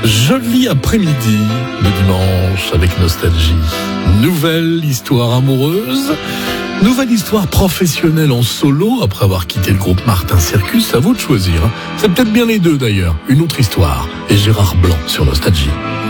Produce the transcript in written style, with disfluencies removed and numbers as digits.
Joli après-midi de dimanche avec nostalgie. Nouvelle histoire amoureuse, nouvelle histoire professionnelle en solo après avoir quitté le groupe Martin Circus. À vous de choisir. C'est peut-être bien les deux d'ailleurs. Une autre histoire et Gérard Blanc sur Nostalgie.